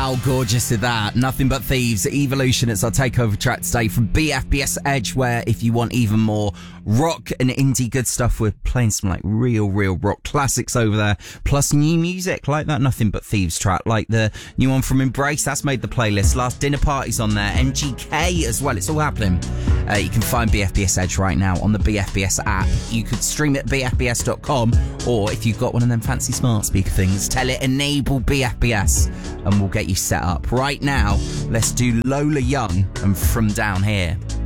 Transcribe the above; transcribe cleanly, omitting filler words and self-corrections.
How gorgeous is that? Nothing But Thieves, Evolution. It's our takeover track today from BFBS Edge, where if you want even more rock and indie good stuff, we're playing some like real rock classics over there, plus new music like that Nothing But Thieves track, like the new one from Embrace, that's made the playlist. Last Dinner Party's on there, MGK as well, it's all happening. You can find BFBS Edge right now on the BFBS app. You could stream it at bfbs.com, or if you've got one of them fancy smart speaker things, tell it enable BFBS and we'll get you set up. Right now, let's do Lola Young and From Down Here.